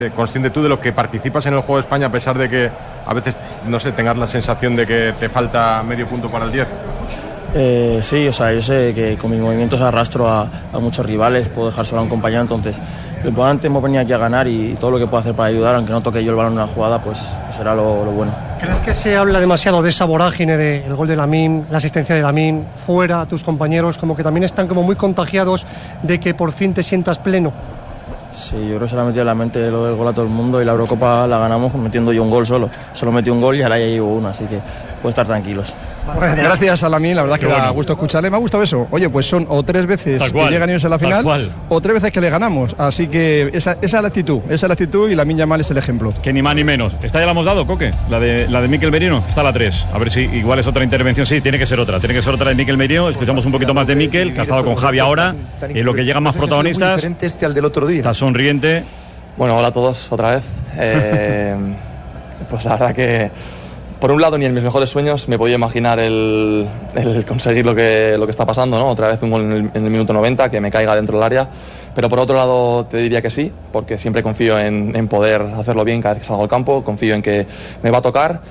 ¿Consciente tú de lo que participas en el juego de España a pesar de que a veces, no sé, tengas la sensación de que te falta medio punto para el 10? Sí, o sea, yo sé que con mis movimientos arrastro a muchos rivales, puedo dejar solo a un compañero, entonces lo importante hemos venido aquí a ganar y todo lo que puedo hacer para ayudar, aunque no toque yo el balón en una jugada, pues será lo bueno. ¿Crees que se habla demasiado de esa vorágine del gol de Lamine, la asistencia de Lamine, fuera, tus compañeros, como que también están como muy contagiados de que por fin te sientas pleno? Sí, yo creo que se le ha metido en la mente lo del gol a todo el mundo y la Eurocopa la ganamos metiendo yo un gol solo. Solo metí un gol y ahora ya llevo uno, así que pueden estar tranquilos. Bueno, gracias a Lamine, la verdad que da gusto escucharle. Me ha gustado eso. Oye, pues son o 3 veces que llegan ellos en la final o 3 veces que le ganamos. Así que esa es la actitud y Lamine Yamal es el ejemplo. Que ni más ni menos. ¿Esta ya la hemos dado, Coque? La de Mikel Merino. Está la 3. A ver si igual es otra intervención. Sí, tiene que ser otra. Tiene que ser otra de Mikel Merino. Escuchamos un poquito más de Mikel, que ha estado con Javi ahora. Y lo que llegan más protagonistas. Diferente este al del otro día. Está sonriente. Bueno, hola a todos otra vez. Pues la verdad que por un lado ni en mis mejores sueños me podía imaginar el conseguir lo que está pasando, ¿no? Otra vez un gol en el minuto 90, que me caiga dentro del área. Pero por otro lado te diría que sí, porque siempre confío en poder hacerlo bien cada vez que salgo al campo, confío en que me va a tocar.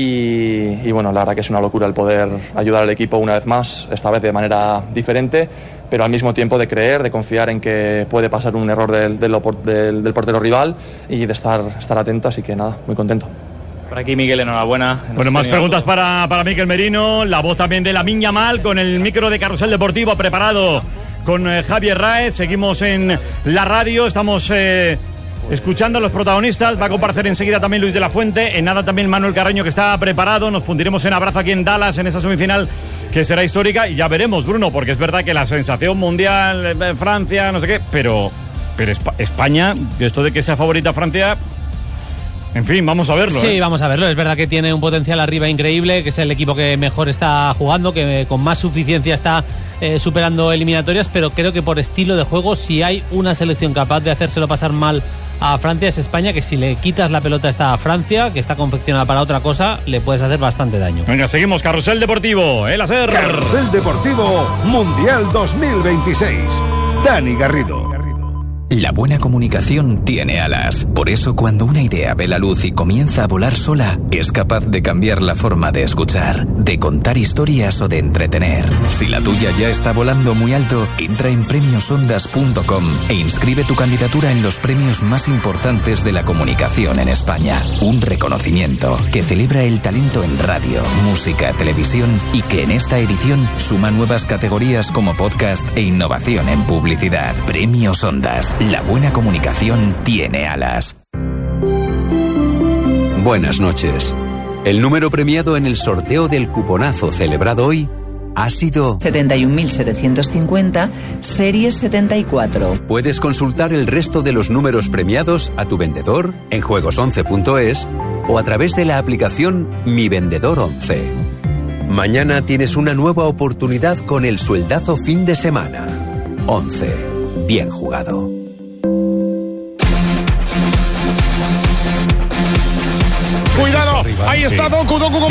Y bueno, la verdad que es una locura el poder ayudar al equipo una vez más, esta vez de manera diferente, pero al mismo tiempo de creer, de confiar en que puede pasar un error del portero rival y de estar atento, así que nada, muy contento. Por aquí Miguel, enhorabuena. Bueno, más preguntas para Mikel Merino, la voz también de Lamine Yamal con el micro de Carrusel Deportivo preparado con Javier Raez. Seguimos en la radio, estamos escuchando a los protagonistas. Va a comparecer enseguida también Luis de la Fuente. En nada también Manuel Carreño, que está preparado. Nos fundiremos en abrazo aquí en Dallas en esa semifinal que será histórica. Y ya veremos, Bruno, porque es verdad que la sensación mundial, Francia, no sé qué, pero España, esto de que sea favorita Francia, en fin, vamos a verlo. Sí, vamos a verlo. Es verdad que tiene un potencial arriba increíble, que es el equipo que mejor está jugando, que con más suficiencia está superando eliminatorias, pero creo que por estilo de juego, si hay una selección capaz de hacérselo pasar mal a Francia, es España, que si le quitas la pelota esta a Francia, que está confeccionada para otra cosa, le puedes hacer bastante daño. Venga, seguimos. Carrusel Deportivo, el hacer. Carrusel Deportivo Mundial 2026. Dani Garrido. La buena comunicación tiene alas. Por eso, cuando una idea ve la luz y comienza a volar sola, es capaz de cambiar la forma de escuchar, de contar historias o de entretener. Si la tuya ya está volando muy alto, entra en premiosondas.com e inscribe tu candidatura en los premios más importantes de la comunicación en España. Un reconocimiento que celebra el talento en radio, música, televisión y que en esta edición suma nuevas categorías como podcast e innovación en publicidad. Premios Ondas. La buena comunicación tiene alas. Buenas noches. El número premiado en el sorteo del cuponazo celebrado hoy ha sido 71.750, serie 74. Puedes consultar el resto de los números premiados a tu vendedor en juegos11.es o a través de la aplicación Mi Vendedor 11. Mañana tienes una nueva oportunidad con el sueldazo fin de semana. 11. Bien jugado. Cuidado, ahí está Doku